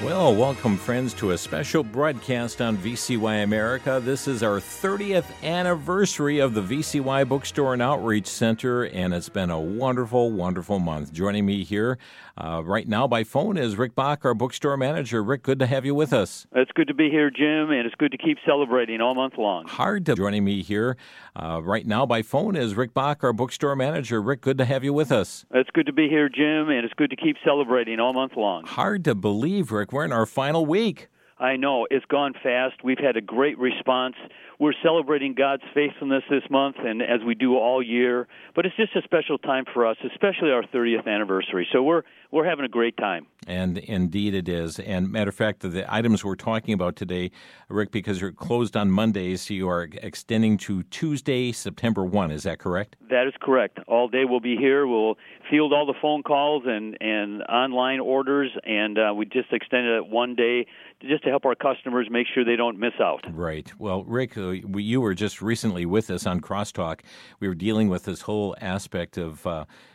Well, welcome, friends, to a special broadcast on VCY America. This is our 30th anniversary of the VCY Bookstore and Outreach Center, and it's been a wonderful, wonderful month. Joining me here right now by phone is Rick Bach, our bookstore manager. Rick, good to have you with us. It's good to be here, Jim, and it's good to keep celebrating all month long. Joining me here right now by phone is Rick Bach, our bookstore manager. Rick, good to have you with us. It's good to be here, Jim, and it's good to keep celebrating all month long. Hard to believe, Rick. We're in our final week. I know. It's gone fast. We've had a great response. We're celebrating God's faithfulness this month, and as we do all year. But it's just a special time for us, especially our 30th anniversary. So we're having a great time. And indeed it is. And matter of fact, the items we're talking about today, Rick, because you're closed on Mondays, you are extending to Tuesday, September 1. Is that correct? That is correct. All day we'll be here. We'll field all the phone calls and online orders, and we just extended it one day just to help our customers make sure they don't miss out. Right. Well, Rick, you were just recently with us on Crosstalk. We were dealing with this whole aspect of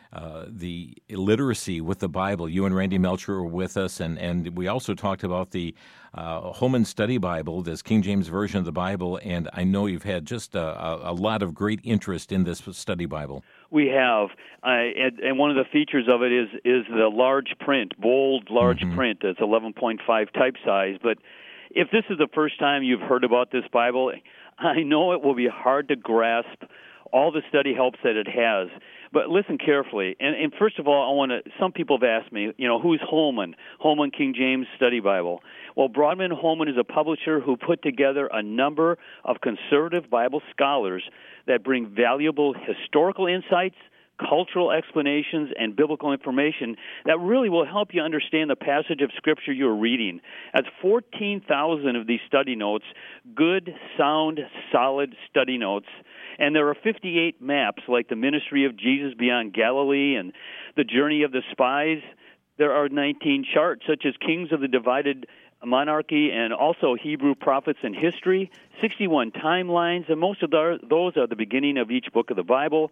the illiteracy with the Bible. You and Randy Melcher were with us, and we also talked about the Holman Study Bible, this King James Version of the Bible, and I know you've had just a lot of great interest in this study Bible. We have, and one of the features of it is the large print, bold, large print. It's 11.5 type size, but if this is the first time you've heard about this Bible, I know it will be hard to grasp all the study helps that it has. But listen carefully. And first of all, some people have asked me, who's Holman? Holman King James Study Bible. Well, Broadman Holman is a publisher who put together a number of conservative Bible scholars that bring valuable historical insights, cultural explanations, and biblical information that really will help you understand the passage of Scripture you're reading. That's 14,000 of these study notes, good, sound, solid study notes. And there are 58 maps, like the ministry of Jesus beyond Galilee and the journey of the spies. There are 19 charts, such as Kings of the Divided Monarchy and also Hebrew prophets and history, 61 timelines, and most of those are the beginning of each book of the Bible,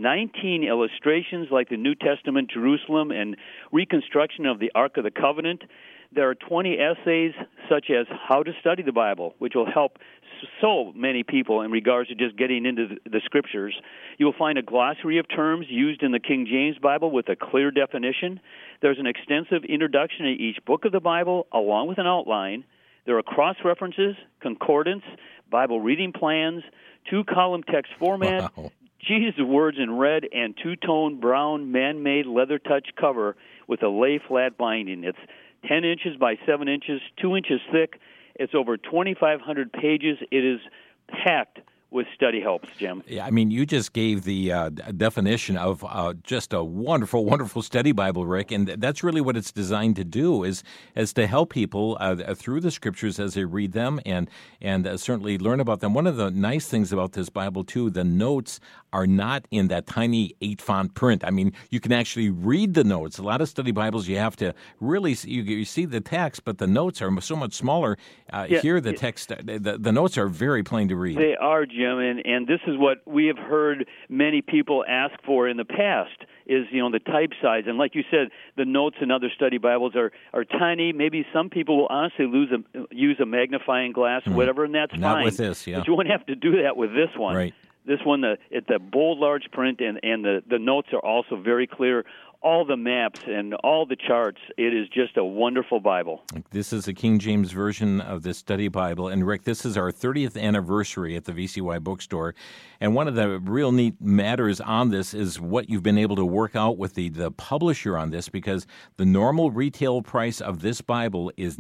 19 illustrations like the New Testament Jerusalem and reconstruction of the Ark of the Covenant. There are 20 essays such as How to Study the Bible, which will help so many people in regards to just getting into the Scriptures. You will find a glossary of terms used in the King James Bible with a clear definition. There's an extensive introduction to each book of the Bible along with an outline. There are cross-references, concordance, Bible reading plans, two-column text format, Wow. Jesus' words in red, and two-tone brown man-made leather touch cover with a lay-flat binding. It's 10 inches by 7 inches, 2 inches thick. It's over 2,500 pages. It is packed with study helps, Jim. Yeah, I mean, you just gave the definition of just a wonderful, wonderful study Bible, Rick, and that's really what it's designed to do, is to help people through the Scriptures as they read them and certainly learn about them. One of the nice things about this Bible, too, the notes are not in that tiny 8-font print. I mean, you can actually read the notes. A lot of study Bibles, you have to really you see the text, but the notes are so much smaller. Here, the text, the notes are very plain to read. They are, Jim, and this is what we have heard many people ask for in the past is, the type size. And like you said, the notes in other study Bibles are tiny. Maybe some people will honestly use a magnifying glass or whatever, and that's fine. Not with this, yeah. But you won't have to do that with this one. Right. This one, it's a bold, large print, and the notes are also very clear. All the maps and all the charts. It is just a wonderful Bible. This is the King James Version of the Study Bible. And, Rick, this is our 30th anniversary at the VCY Bookstore. And one of the real neat matters on this is what you've been able to work out with the publisher on this, because the normal retail price of this Bible is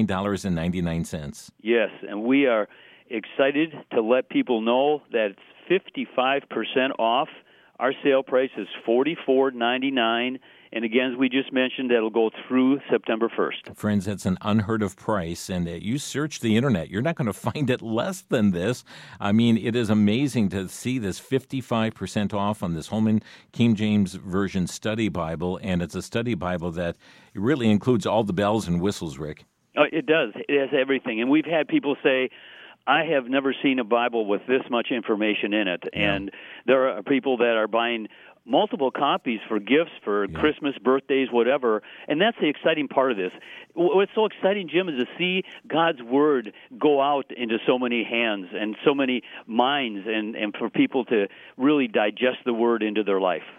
$99.99. Yes, and we are excited to let people know that it's 55% off. Our sale price is $44.99, and again, as we just mentioned, that'll go through September 1st. Friends, that's an unheard of price, and you search the Internet, you're not going to find it less than this. I mean, it is amazing to see this 55% off on this Holman King James Version Study Bible, and it's a study Bible that really includes all the bells and whistles, Rick. Oh, it does. It has everything, and we've had people say, I have never seen a Bible with this much information in it. Yeah. And there are people that are buying multiple copies for gifts, for Christmas, birthdays, whatever. And that's the exciting part of this. What's so exciting, Jim, is to see God's Word go out into so many hands and so many minds, and for people to really digest the Word into their life.